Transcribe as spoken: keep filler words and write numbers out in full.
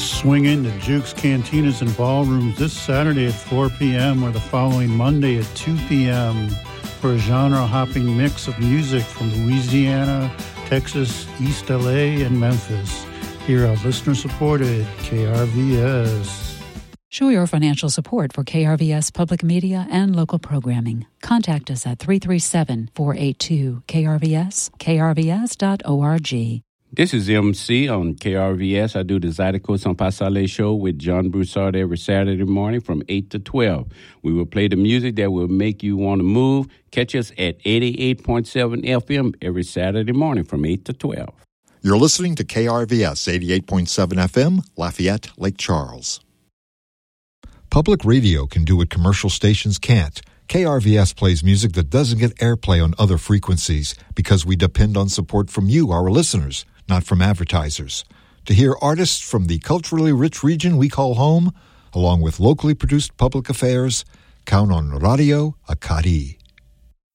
Swing into Jukes Cantinas and Ballrooms this Saturday at four p.m. or the following Monday at two p.m. for a genre-hopping mix of music from Louisiana, Texas, East L A, and Memphis. Here are listener-supported K R V S. Show your financial support for K R V S Public Media and local programming. Contact us at three three seven, four eight two, K R V S, k r v s dot org. This is M C on K R V S. I do the Zydeco Sans Pasale show with John Broussard every Saturday morning from eight to twelve. We will play the music that will make you want to move. Catch us at eighty-eight point seven F M every Saturday morning from eight to twelve. You're listening to K R V S eighty-eight point seven F M, Lafayette, Lake Charles. Public radio can do what commercial stations can't. K R V S plays music that doesn't get airplay on other frequencies because we depend on support from you, our listeners, not from advertisers. To hear artists from the culturally rich region we call home, along with locally produced public affairs, count on Radio Acadi.